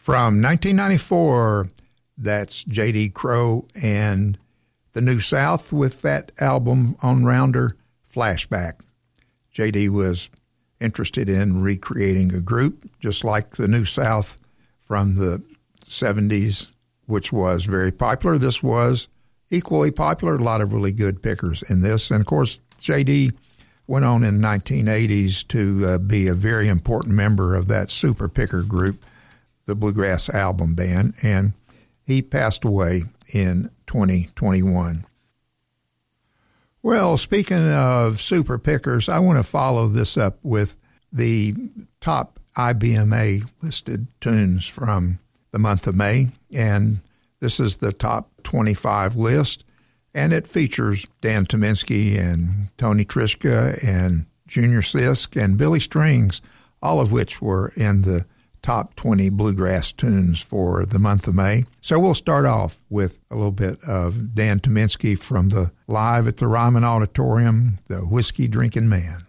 From 1994, that's J.D. Crowe and the New South with that album on Rounder, Flashback. J.D. was interested in recreating a group just like the New South from the 70s, which was very popular. This was equally popular. A lot of really good pickers in this. And, of course, J.D. went on in the 1980s to be a very important member of that super picker group, the Bluegrass Album Band, and he passed away in 2021. Well, speaking of super pickers, I want to follow this up with the top IBMA listed tunes from the month of May, and this is the top 25 list, and it features Dan Tyminski and Tony Trischka and Junior Sisk and Billy Strings, all of which were in the top 20 bluegrass tunes for the month of May. So we'll start off with a little bit of Dan Tyminski from the Live at the Ryman Auditorium, The Whiskey Drinking Man.